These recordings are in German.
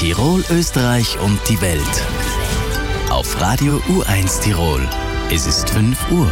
Tirol, Österreich und die Welt. Auf Radio U1 Tirol. Es ist 5 Uhr.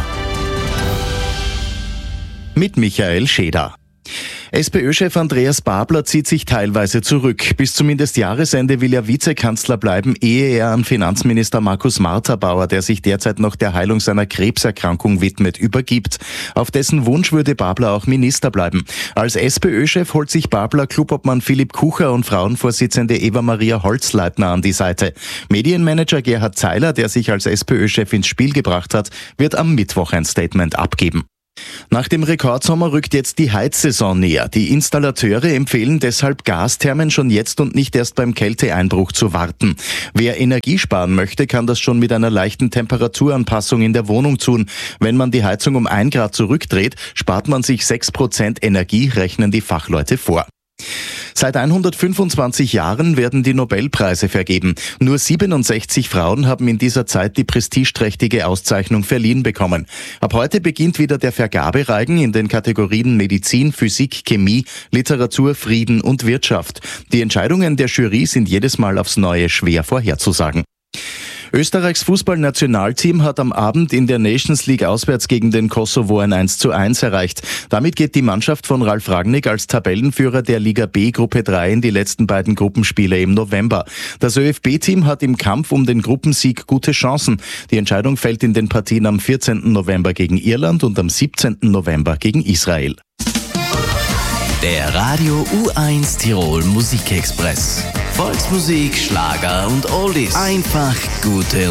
Mit Michael Scheder. SPÖ-Chef Andreas Babler zieht sich teilweise zurück. Bis zumindest Jahresende will er Vizekanzler bleiben, ehe er an Finanzminister Markus Marterbauer, der sich derzeit noch der Heilung seiner Krebserkrankung widmet, übergibt. Auf dessen Wunsch würde Babler auch Minister bleiben. Als SPÖ-Chef holt sich Babler Clubobmann Philipp Kucher und Frauenvorsitzende Eva-Maria Holzleitner an die Seite. Medienmanager Gerhard Zeiler, der sich als SPÖ-Chef ins Spiel gebracht hat, wird am Mittwoch ein Statement abgeben. Nach dem Rekordsommer rückt jetzt die Heizsaison näher. Die Installateure empfehlen deshalb Gasthermen schon jetzt und nicht erst beim Kälteeinbruch zu warten. Wer Energie sparen möchte, kann das schon mit einer leichten Temperaturanpassung in der Wohnung tun. Wenn man die Heizung um 1 Grad zurückdreht, spart man sich 6% Energie, rechnen die Fachleute vor. Seit 125 Jahren werden die Nobelpreise vergeben. Nur 67 Frauen haben in dieser Zeit die prestigeträchtige Auszeichnung verliehen bekommen. Ab heute beginnt wieder der Vergabereigen in den Kategorien Medizin, Physik, Chemie, Literatur, Frieden und Wirtschaft. Die Entscheidungen der Jury sind jedes Mal aufs Neue schwer vorherzusagen. Österreichs Fußballnationalteam hat am Abend in der Nations League auswärts gegen den Kosovo ein 1:1 erreicht. Damit geht die Mannschaft von Ralf Rangnick als Tabellenführer der Liga B Gruppe 3 in die letzten beiden Gruppenspiele im November. Das ÖFB-Team hat im Kampf um den Gruppensieg gute Chancen. Die Entscheidung fällt in den Partien am 14. November gegen Irland und am 17. November gegen Israel. Der Radio U1 Tirol Musikexpress. Volksmusik, Schlager und Oldies. Einfach gute